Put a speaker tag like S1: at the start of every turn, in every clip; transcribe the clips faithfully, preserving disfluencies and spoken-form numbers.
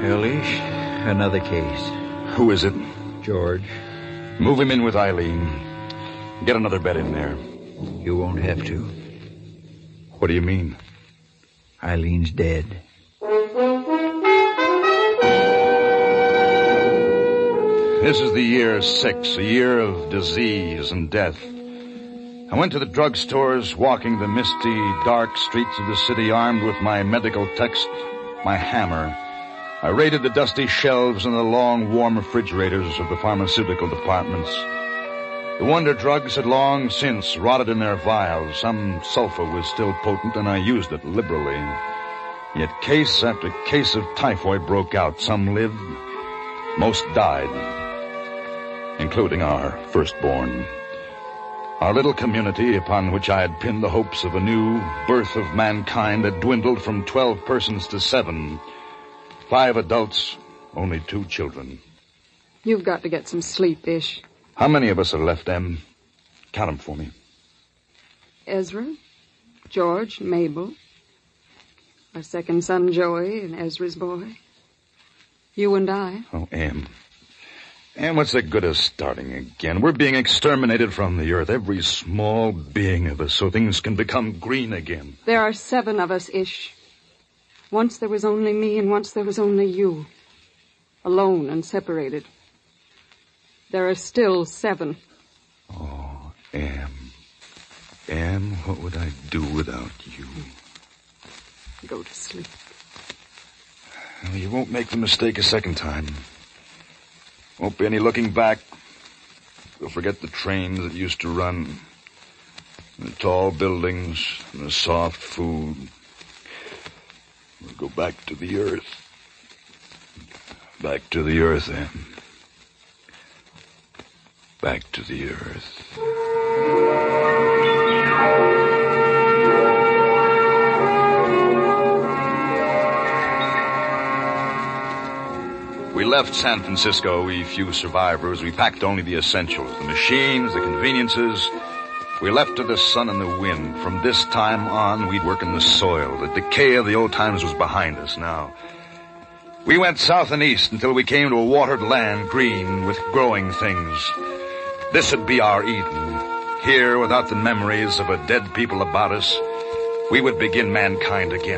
S1: Leash, another case.
S2: Who is it?
S1: George.
S2: Move him in with Eileen. Get another bed in there.
S1: You won't have to.
S2: What do you mean?
S1: Eileen's dead.
S2: This is the year six, a year of disease and death. I went to the drugstores, walking the misty, dark streets of the city, armed with my medical text, my hammer. I raided the dusty shelves and the long, warm refrigerators of the pharmaceutical departments. The wonder drugs had long since rotted in their vials. Some sulfur was still potent, and I used it liberally. Yet case after case of typhoid broke out. Some lived, most died, including our firstborn. Our little community, upon which I had pinned the hopes of a new birth of mankind, had dwindled from twelve persons to seven. Five adults, only two children.
S3: You've got to get some sleep, Ish.
S2: How many of us are left, Em? Count them for me.
S3: Ezra, George, Mabel, our second son, Joey, and Ezra's boy. You and I.
S2: Oh, Em. And what's the good of starting again? We're being exterminated from the earth, every small being of us, so things can become green again.
S3: There are seven of us, Ish. Once there was only me, and once there was only you. Alone and separated. There are still seven.
S2: Oh, Em. Em, what would I do without you?
S3: Go to sleep.
S2: Well, you won't make the mistake a second time. Won't be any looking back. You'll forget the trains that used to run, the tall buildings, and the soft food. We'll go back to the earth. Back to the earth, Em. Back to the earth. We left San Francisco, we few survivors. We packed only the essentials, the machines, the conveniences. We left to the sun and the wind. From this time on, we'd work in the soil. The decay of the old times was behind us now. We went south and east until we came to a watered land, green with growing things. This would be our Eden. Here, without the memories of a dead people about us, we would begin mankind again.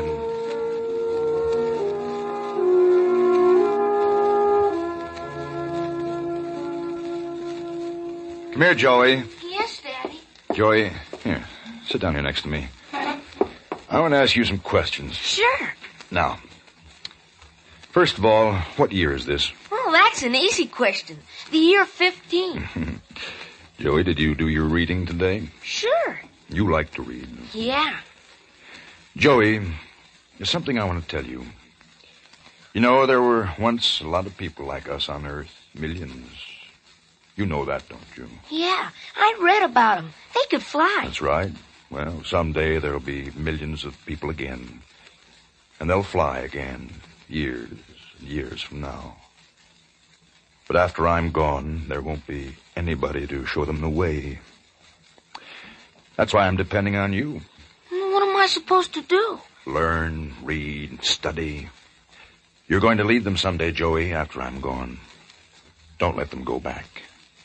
S2: Come here, Joey.
S4: Yes, Daddy.
S2: Joey, here, sit down here next to me. I want to ask you some questions.
S4: Sure.
S2: Now, first of all, what year is this?
S4: Oh, that's an easy question. The year fifteen.
S2: Joey, did you do your reading today?
S4: Sure.
S2: You like to read.
S4: Yeah.
S2: Joey, there's something I want to tell you. You know, there were once a lot of people like us on Earth. Millions. You know that, don't you?
S4: Yeah, I read about them. They could fly.
S2: That's right. Well, someday there'll be millions of people again. And they'll fly again, years and years from now. But after I'm gone, there won't be anybody to show them the way. That's why I'm depending on you.
S4: What am I supposed to do?
S2: Learn, read, study. You're going to lead them someday, Joey, after I'm gone. Don't let them go back.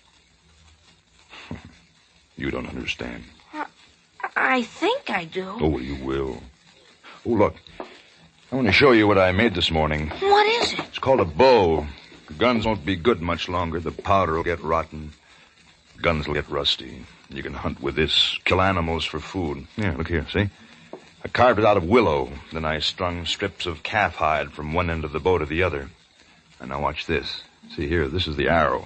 S2: You don't understand.
S4: Uh, I think I do.
S2: Oh, well, you will. Oh, look. I want to show you what I made this morning.
S4: What is it?
S2: It's called a bow. The guns won't be good much longer. The powder will get rotten. The guns will get rusty. You can hunt with this, kill animals for food. Yeah, look here, see? I carved it out of willow. Then I strung strips of calf hide from one end of the bow to the other. And now watch this. See here, this is the arrow.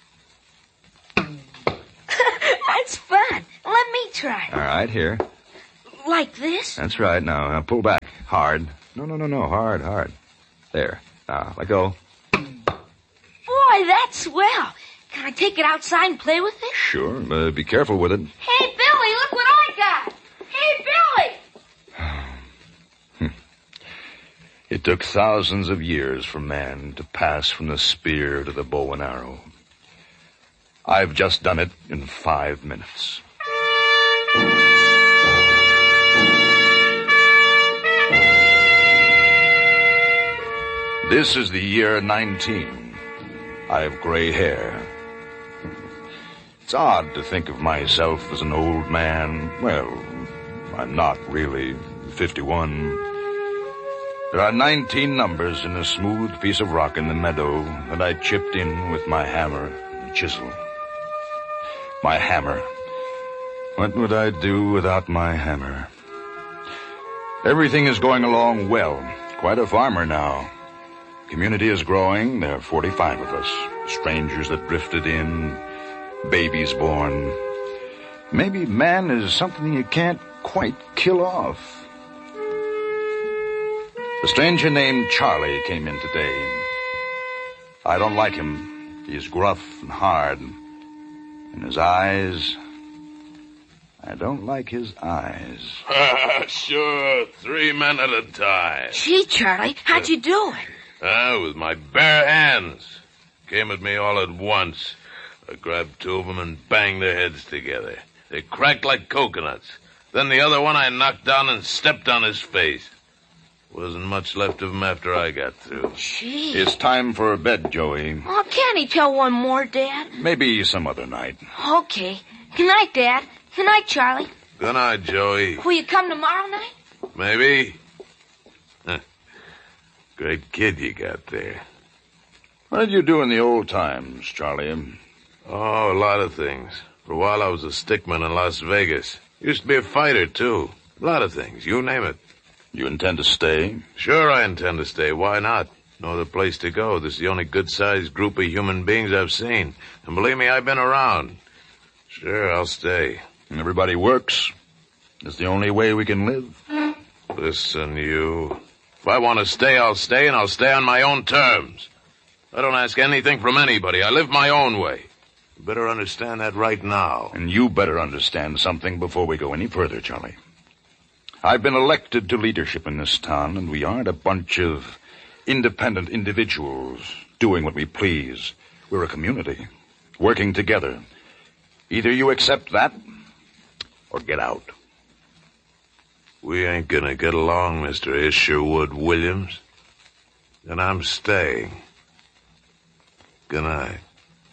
S4: That's fun. Let me try.
S2: All right, here.
S4: Like this?
S2: That's right. Now, now pull back. Hard. No, no, no, no. Hard, hard. There. Now, let go.
S4: Boy, that's swell. Can I take it outside and play with it?
S2: Sure. Uh, be careful with it.
S4: Hey, Billy, look what I got. Hey, Billy!
S2: It took thousands of years for man to pass from the spear to the bow and arrow. I've just done it in five minutes. This is the year nineteen. I have gray hair. It's odd to think of myself as an old man. Well, I'm not really. fifty-one. There are nineteen numbers in a smooth piece of rock in the meadow that I chipped in with my hammer and chisel. My hammer. What would I do without my hammer? Everything is going along well. Quite a farmer now. Community is growing. There are forty-five of us. Strangers that drifted in. Babies born. Maybe man is something you can't quite kill off. A stranger named Charlie came in today. I don't like him. He's gruff and hard. And his eyes... I don't like his eyes.
S5: Sure, three men at a time.
S4: Gee, Charlie, how'd you do it?
S5: Ah, with my bare hands. Came at me all at once. I grabbed two of them and banged their heads together. They cracked like coconuts. Then the other one I knocked down and stepped on his face. Wasn't much left of him after I got through.
S4: Gee.
S2: It's time for bed, Joey.
S4: Oh, can't he tell one more, Dad?
S2: Maybe some other night.
S4: Okay. Good night, Dad. Good night, Charlie.
S5: Good night, Joey.
S4: Will you come tomorrow night?
S5: Maybe. Great kid you got there.
S2: What did you do in the old times, Charlie?
S5: Oh, a lot of things. For a while I was a stickman in Las Vegas. Used to be a fighter, too. A lot of things. You name it.
S2: You intend to stay?
S5: Sure I intend to stay. Why not? No other place to go. This is the only good-sized group of human beings I've seen. And believe me, I've been around. Sure, I'll stay.
S2: Everybody works. It's the only way we can live.
S5: Listen, you. If I want to stay, I'll stay, and I'll stay on my own terms. I don't ask anything from anybody. I live my own way. You better understand that right now.
S2: And you better understand something before we go any further, Charlie. I've been elected to leadership in this town, and we aren't a bunch of independent individuals doing what we please. We're a community, working together. Either you accept that, or get out.
S5: We ain't gonna get along, Mister Isherwood Williams. And I'm staying. Good night.